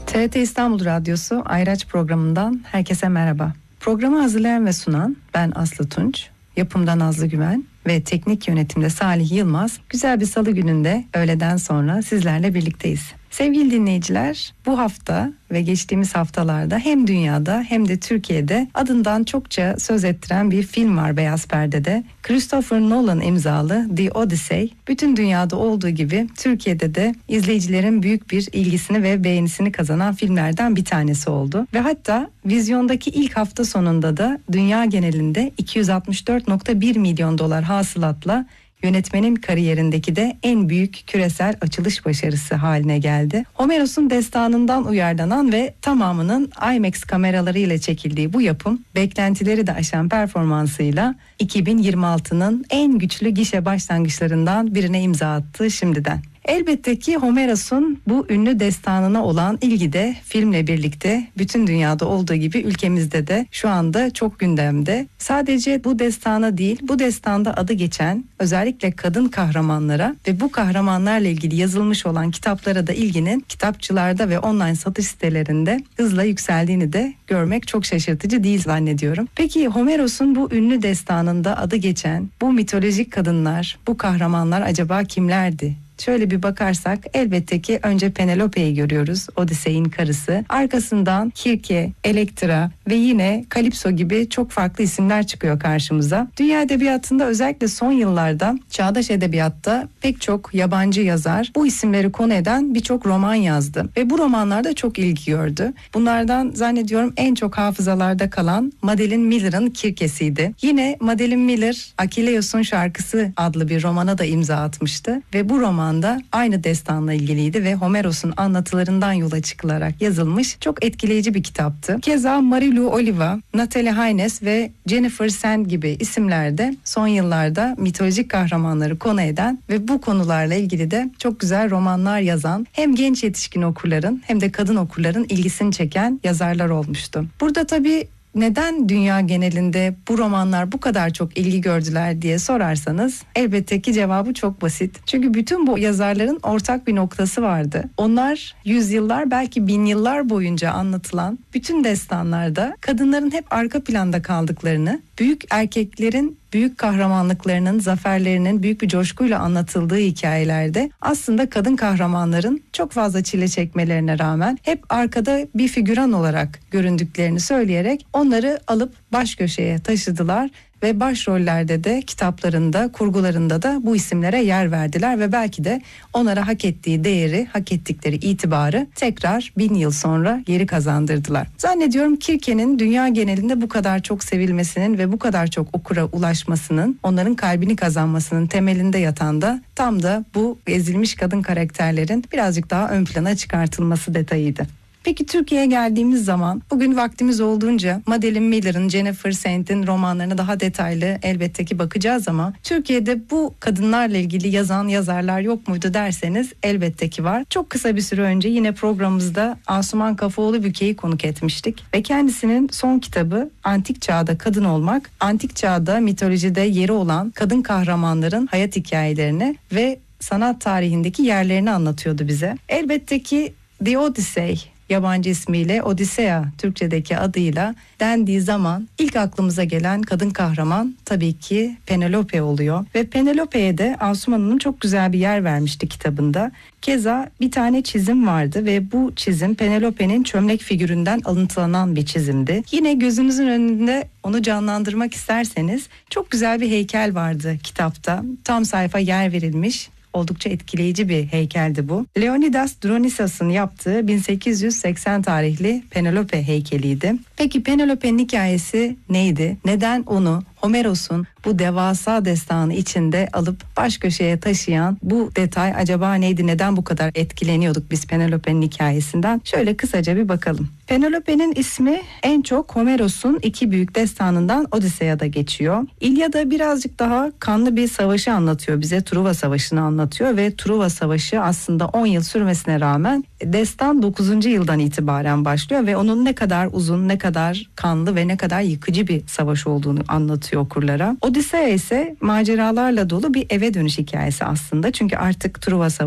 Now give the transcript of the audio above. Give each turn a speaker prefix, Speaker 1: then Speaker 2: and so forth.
Speaker 1: TRT İstanbul Radyosu Ayraç programından herkese merhaba. Programı hazırlayan ve sunan ben Aslı Tunç, yapımda Nazlı Güven ve teknik yönetimde Salih Yılmaz. Güzel bir salı gününde öğleden sonra sizlerle birlikteyiz. Sevgili dinleyiciler, bu hafta ve geçtiğimiz haftalarda hem dünyada hem de Türkiye'de adından çokça söz ettiren bir film var beyaz perdede. Christopher Nolan imzalı The Odyssey, bütün dünyada olduğu gibi Türkiye'de de izleyicilerin büyük bir ilgisini ve beğenisini kazanan filmlerden bir tanesi oldu. Ve hatta vizyondaki ilk hafta sonunda da dünya genelinde 264,1 milyon dolar hasılatla yönetmenin kariyerindeki de en büyük küresel açılış başarısı haline geldi. Homeros'un destanından uyarlanan ve tamamının IMAX kameralarıyla çekildiği bu yapım, beklentileri de aşan performansıyla 2026'nın en güçlü gişe başlangıçlarından birine imza attı şimdiden. Elbette ki Homeros'un bu ünlü destanına olan ilgi de filmle birlikte bütün dünyada olduğu gibi ülkemizde de şu anda çok gündemde. Sadece bu destana değil, bu destanda adı geçen özellikle kadın kahramanlara ve bu kahramanlarla ilgili yazılmış olan kitaplara da ilginin kitapçılarda ve online satış sitelerinde hızla yükseldiğini de görmek çok şaşırtıcı değil zannediyorum. Peki Homeros'un bu ünlü destanında adı geçen bu mitolojik kadınlar, bu kahramanlar acaba kimlerdi? Şöyle bir bakarsak elbette ki önce Penelope'yi görüyoruz, Odysseus'in karısı. Arkasından Kirke, Elektra ve yine Kalipso gibi çok farklı isimler çıkıyor karşımıza. Dünya edebiyatında özellikle son yıllarda çağdaş edebiyatta pek çok yabancı yazar bu isimleri konu eden birçok roman yazdı. Ve bu romanlar da çok ilgi gördü. Bunlardan zannediyorum en çok hafızalarda kalan Madeline Miller'ın Kirke'siydi. Yine Madeline Miller, Akileus'un Şarkısı adlı bir romana da imza atmıştı. Ve bu roman da aynı destanla ilgiliydi ve Homeros'un anlatılarından yola çıkılarak yazılmış çok etkileyici bir kitaptı. Keza Marilu Oliva, Natalie Haynes ve Jennifer Sand gibi isimler de son yıllarda mitolojik kahramanları konu eden ve bu konularla ilgili de çok güzel romanlar yazan hem genç yetişkin okurların hem de kadın okurların ilgisini çeken yazarlar olmuştu. Burada tabii neden dünya genelinde bu romanlar bu kadar çok ilgi gördüler diye sorarsanız elbette ki cevabı çok basit. Çünkü bütün bu yazarların ortak bir noktası vardı. Onlar yüzyıllar belki bin yıllar boyunca anlatılan bütün destanlarda kadınların hep arka planda kaldıklarını, büyük erkeklerin büyük kahramanlıklarının, zaferlerinin büyük bir coşkuyla anlatıldığı hikayelerde aslında kadın kahramanların çok fazla çile çekmelerine rağmen hep arkada bir figüran olarak göründüklerini söyleyerek onları alıp baş köşeye taşıdılar. Ve başrollerde de kitaplarında, kurgularında da bu isimlere yer verdiler ve belki de onlara hak ettiği değeri, hak ettikleri itibarı tekrar 1000 yıl sonra geri kazandırdılar. Zannediyorum Kirke'nin dünya genelinde bu kadar çok sevilmesinin ve bu kadar çok okura ulaşmasının, onların kalbini kazanmasının temelinde yatan da tam da bu ezilmiş kadın karakterlerin birazcık daha ön plana çıkartılması detayıydı. Peki Türkiye'ye geldiğimiz zaman bugün vaktimiz olduğunca Madeline Miller'ın, Jennifer Sand'in romanlarına daha detaylı elbette ki bakacağız ama Türkiye'de bu kadınlarla ilgili yazan yazarlar yok muydu derseniz elbette ki var. Çok kısa bir süre önce yine programımızda Asuman Kafaoğlu-Büke'yi konuk etmiştik ve kendisinin son kitabı Antik Çağda Kadın Olmak, antik çağda mitolojide yeri olan kadın kahramanların hayat hikayelerini ve sanat tarihindeki yerlerini anlatıyordu bize. Elbette ki The Odyssey, yabancı ismiyle Odisea, Türkçedeki adıyla dendiği zaman ilk aklımıza gelen kadın kahraman tabii ki Penelope oluyor. Ve Penelope'ye de Asuman Hanım çok güzel bir yer vermişti kitabında. Keza bir tane çizim vardı ve bu çizim Penelope'nin çömlek figüründen alıntılanan bir çizimdi. Yine gözünüzün önünde onu canlandırmak isterseniz çok güzel bir heykel vardı kitapta. Tam sayfa yer verilmiş. Oldukça etkileyici bir heykeldi bu. Leonidas Dronisos'un yaptığı 1880 tarihli Penelope heykeliydi. Peki Penelope'nin hikayesi neydi? Neden onu Homeros'un bu devasa destanı içinde alıp baş köşeye taşıyan bu detay acaba neydi? Neden bu kadar etkileniyorduk biz Penelope'nin hikayesinden? Şöyle kısaca bir bakalım. Penelope'nin ismi en çok Homeros'un iki büyük destanından Odiseya'da geçiyor. İlyada birazcık daha kanlı bir savaşı anlatıyor bize. Truva Savaşı'nı anlatıyor ve Truva Savaşı aslında 10 yıl sürmesine rağmen destan 9. yıldan itibaren başlıyor ve onun ne kadar uzun, ne kadar kanlı ve ne kadar yıkıcı bir savaş olduğunu anlatıyor okurlara. Odisea ise maceralarla dolu bir eve dönüş hikayesi aslında. Çünkü artık Truva Savaşı